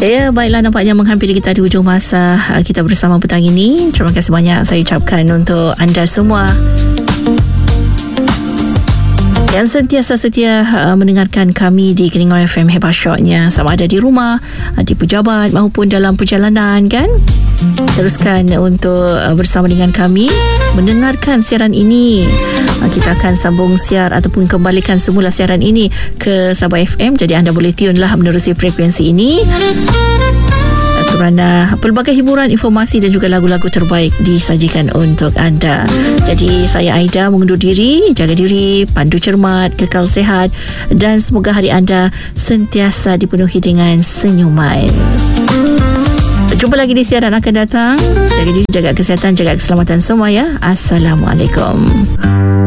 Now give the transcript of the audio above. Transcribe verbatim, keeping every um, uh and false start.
Ya, baiklah, nampaknya menghampiri kita di hujung masa kita bersama petang ini. Terima kasih banyak saya ucapkan untuk anda semua yang sentiasa setia uh, mendengarkan kami di Kelingau F M Hebat Shotnya, sama ada di rumah, di pejabat maupun dalam perjalanan kan. Teruskan untuk uh, bersama dengan kami mendengarkan siaran ini. Uh, kita akan sambung siar ataupun kembalikan semula siaran ini ke Sabah F M. Jadi anda boleh tune lah menerusi frekuensi ini, kerana pelbagai hiburan, informasi dan juga lagu-lagu terbaik disajikan untuk anda. Jadi saya Aida mengundur diri, jaga diri, pandu cermat, kekal sihat dan semoga hari anda sentiasa dipenuhi dengan senyuman. Jumpa lagi di siaran akan datang. Jaga diri, jaga kesihatan, jaga keselamatan semua ya. Assalamualaikum.